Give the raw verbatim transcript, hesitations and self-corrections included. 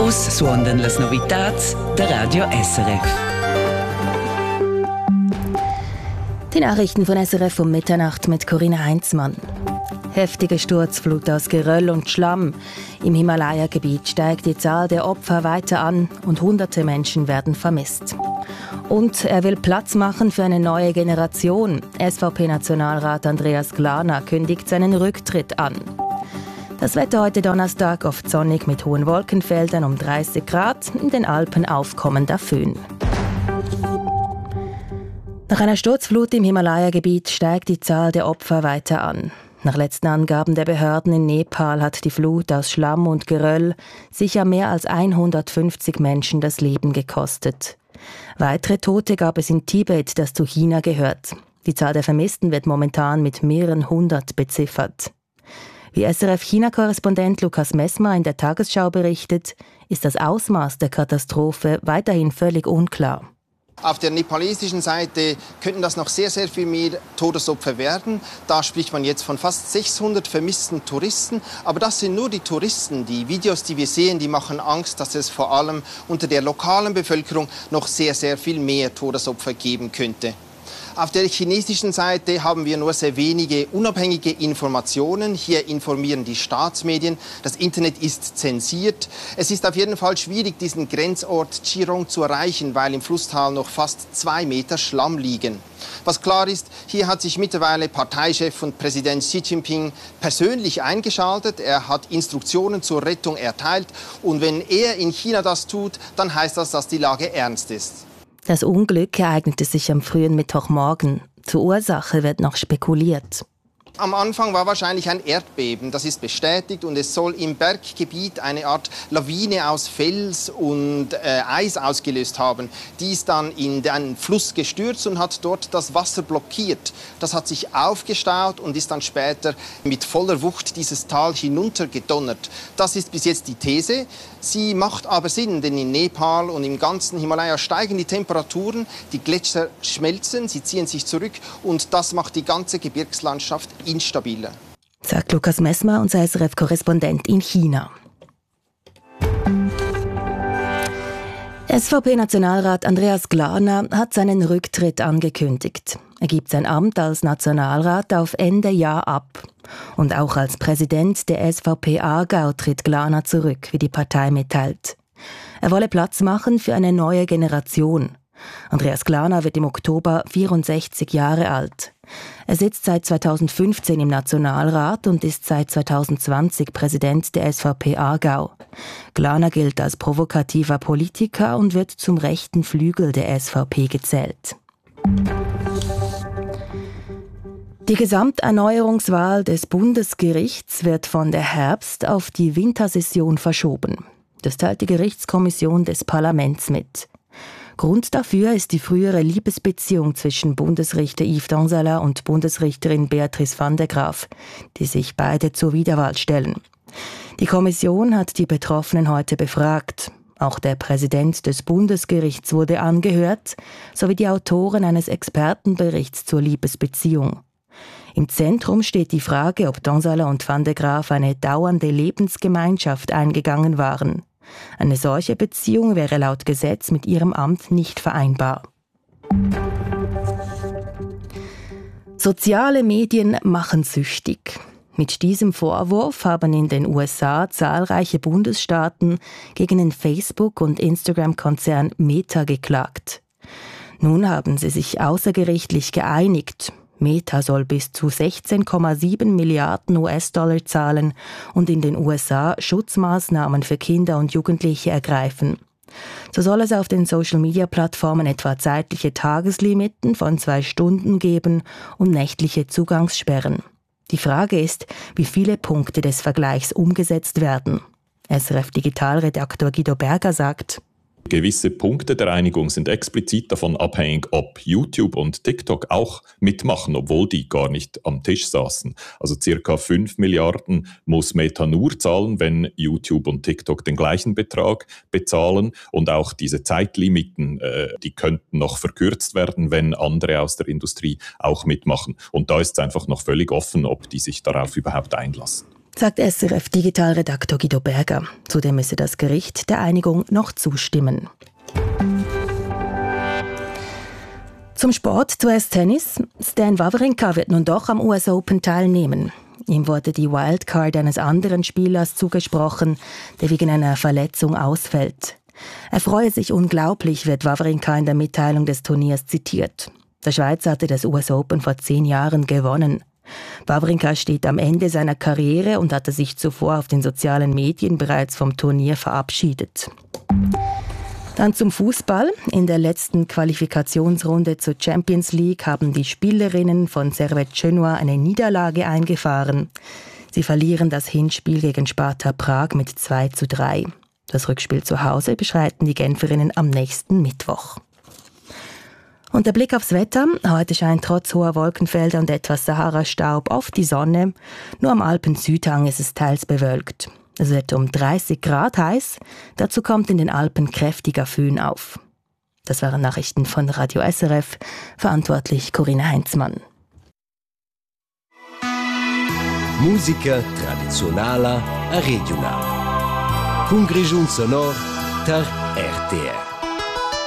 Us suondan las novitats der Radio S R F. Die Nachrichten von S R F um Mitternacht mit Corinna Heinzmann. Heftige Sturzflut aus Geröll und Schlamm. Im Himalaya-Gebiet steigt die Zahl der Opfer weiter an und hunderte Menschen werden vermisst. Und er will Platz machen für eine neue Generation. S V P-Nationalrat Andreas Glarner kündigt seinen Rücktritt an. Das Wetter heute Donnerstag oft sonnig mit hohen Wolkenfeldern um dreißig Grad, in den Alpen aufkommender Föhn. Nach einer Sturzflut im Himalaya-Gebiet steigt die Zahl der Opfer weiter an. Nach letzten Angaben der Behörden in Nepal hat die Flut aus Schlamm und Geröll sicher mehr als hundertfünfzig Menschen das Leben gekostet. Weitere Tote gab es in Tibet, das zu China gehört. Die Zahl der Vermissten wird momentan mit mehreren hundert beziffert. Wie S R F-China-Korrespondent Lukas Messmer in der Tagesschau berichtet, ist das Ausmaß der Katastrophe weiterhin völlig unklar. Auf der nepalesischen Seite könnten das noch sehr, sehr viel mehr Todesopfer werden. Da spricht man jetzt von fast sechshundert vermissten Touristen. Aber das sind nur die Touristen. Die Videos, die wir sehen, die machen Angst, dass es vor allem unter der lokalen Bevölkerung noch sehr, sehr viel mehr Todesopfer geben könnte. Auf der chinesischen Seite haben wir nur sehr wenige unabhängige Informationen. Hier informieren die Staatsmedien. Das Internet ist zensiert. Es ist auf jeden Fall schwierig, diesen Grenzort Chirong zu erreichen, weil im Flusstal noch fast zwei Meter Schlamm liegen. Was klar ist, hier hat sich mittlerweile Parteichef und Präsident Xi Jinping persönlich eingeschaltet. Er hat Instruktionen zur Rettung erteilt. Und wenn er in China das tut, dann heißt das, dass die Lage ernst ist. Das Unglück ereignete sich am frühen Mittwochmorgen. Zur Ursache wird noch spekuliert. Am Anfang war wahrscheinlich ein Erdbeben, das ist bestätigt, und es soll im Berggebiet eine Art Lawine aus Fels und äh, Eis ausgelöst haben. Die ist dann in den Fluss gestürzt und hat dort das Wasser blockiert. Das hat sich aufgestaut und ist dann später mit voller Wucht dieses Tal hinuntergedonnert. Das ist bis jetzt die These. Sie macht aber Sinn, denn in Nepal und im ganzen Himalaya steigen die Temperaturen, die Gletscher schmelzen, sie ziehen sich zurück und das macht die ganze Gebirgslandschaft instabiler. Sagt Lukas Messmer, unser S R F-Korrespondent in China. S V P-Nationalrat Andreas Glarner hat seinen Rücktritt angekündigt. Er gibt sein Amt als Nationalrat auf Ende Jahr ab. Und auch als Präsident der S V P Aargau tritt Glarner zurück, wie die Partei mitteilt. Er wolle Platz machen für eine neue Generation. Andreas Glarner wird im Oktober vierundsechzig Jahre alt. Er sitzt seit zweitausendfünfzehn im Nationalrat und ist seit zweitausendzwanzig Präsident der S V P Aargau. Glarner gilt als provokativer Politiker und wird zum rechten Flügel der S V P gezählt. Die Gesamterneuerungswahl des Bundesgerichts wird von der Herbst- auf die Wintersession verschoben. Das teilt die Gerichtskommission des Parlaments mit. Grund dafür ist die frühere Liebesbeziehung zwischen Bundesrichter Yves Danzala und Bundesrichterin Beatrice van der Graaf, die sich beide zur Wiederwahl stellen. Die Kommission hat die Betroffenen heute befragt. Auch der Präsident des Bundesgerichts wurde angehört, sowie die Autoren eines Expertenberichts zur Liebesbeziehung. Im Zentrum steht die Frage, ob Danzala und van der Graaf eine dauernde Lebensgemeinschaft eingegangen waren. Eine solche Beziehung wäre laut Gesetz mit ihrem Amt nicht vereinbar. Soziale Medien machen süchtig. Mit diesem Vorwurf haben in den U S A zahlreiche Bundesstaaten gegen den Facebook- und Instagram-Konzern Meta geklagt. Nun haben sie sich außergerichtlich geeinigt. Meta soll bis zu sechzehn Komma sieben Milliarden U S-Dollar zahlen und in den U S A Schutzmaßnahmen für Kinder und Jugendliche ergreifen. So soll es auf den Social-Media-Plattformen etwa zeitliche Tageslimiten von zwei Stunden geben und nächtliche Zugangssperren. Die Frage ist, wie viele Punkte des Vergleichs umgesetzt werden. S R F-Digitalredaktor Guido Berger sagt: Gewisse Punkte der Einigung sind explizit davon abhängig, ob YouTube und TikTok auch mitmachen, obwohl die gar nicht am Tisch saßen. Also circa fünf Milliarden muss Meta nur zahlen, wenn YouTube und TikTok den gleichen Betrag bezahlen. Und auch diese Zeitlimiten, äh, die könnten noch verkürzt werden, wenn andere aus der Industrie auch mitmachen. Und da ist es einfach noch völlig offen, ob die sich darauf überhaupt einlassen. sagt S R F-Digitalredaktor Guido Berger. Zudem müsse das Gericht der Einigung noch zustimmen. Zum Sport zuerst Tennis. Stan Wawrinka wird nun doch am U S Open teilnehmen. Ihm wurde die Wildcard eines anderen Spielers zugesprochen, der wegen einer Verletzung ausfällt. Er freue sich unglaublich, wird Wawrinka in der Mitteilung des Turniers zitiert. Der Schweizer hatte das U S Open vor zehn Jahren gewonnen. Wawrinka steht am Ende seiner Karriere und hatte sich zuvor auf den sozialen Medien bereits vom Turnier verabschiedet. Dann zum Fußball. In der letzten Qualifikationsrunde zur Champions League haben die Spielerinnen von Servette Genua eine Niederlage eingefahren. Sie verlieren das Hinspiel gegen Sparta Prag mit zwei zu drei. Das Rückspiel zu Hause beschreiten die Genferinnen am nächsten Mittwoch. Und der Blick aufs Wetter. Heute scheint trotz hoher Wolkenfelder und etwas Sahara-Staub oft die Sonne. Nur am Alpen-Südhang ist es teils bewölkt. Es wird um dreißig Grad heiß. Dazu kommt in den Alpen kräftiger Föhn auf. Das waren Nachrichten von Radio S R F. Verantwortlich Corinna Heinzmann. Musica tradizionala a regionale. Con Grigiun Sonor ter R T R.